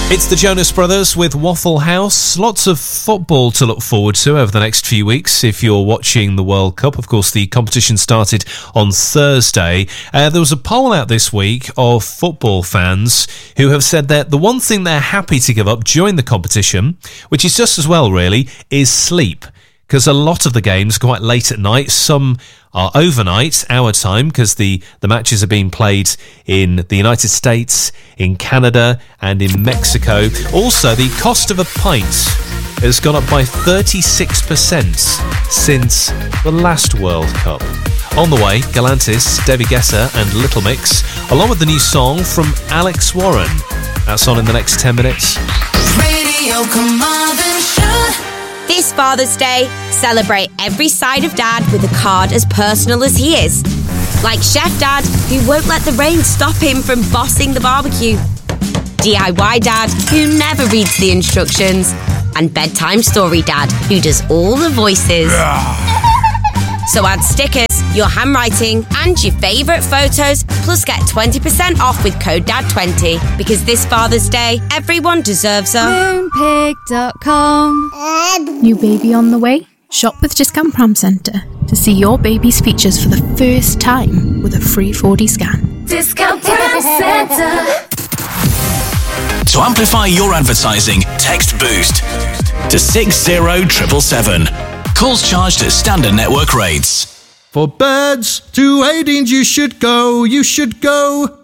It's the Jonas Brothers with Waffle House. Lots of football to look forward to over the next few weeks if you're watching the World Cup. Of course, the competition started on Thursday. There was a poll out this week of football fans who have said that the one thing they're happy to give up during the competition, which is just as well really, is sleep. Because a lot of the games quite late at night. Some are overnight, our time, because the matches are being played in the United States, in Canada and in Mexico. Also, the cost of a pint has gone up by 36% since the last World Cup. On the way, Galantis, Debbie Guetta and Little Mix, along with the new song from Alex Warren. That's on in the next 10 minutes. Radio, come on, then shout. This Father's Day, celebrate every side of Dad with a card as personal as he is. Like Chef Dad, who won't let the rain stop him from bossing the barbecue. DIY Dad, who never reads the instructions. And Bedtime Story Dad, who does all the voices. So add stickers, your handwriting, and your favourite photos, plus get 20% off with code DAD20. Because this Father's Day, everyone deserves a Moonpig.com. New baby on the way? Shop with Discount Pram Centre to see your baby's features for the first time with a free 4D scan. Discount Pram Centre. To amplify your advertising, text BOOST to 60777. Calls charged at standard network rates. For birds to Hades you should go.